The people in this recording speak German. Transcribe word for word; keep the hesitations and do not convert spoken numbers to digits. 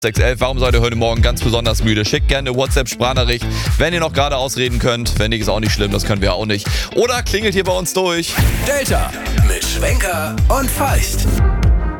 sechs elf, warum seid ihr heute Morgen ganz besonders müde? Schickt gerne eine WhatsApp-Sprachnachricht, wenn ihr noch gerade ausreden könnt. Wenn nicht, ist auch nicht schlimm, das können wir auch nicht. Oder klingelt hier bei uns durch. Delta mit Schwenker und Feist.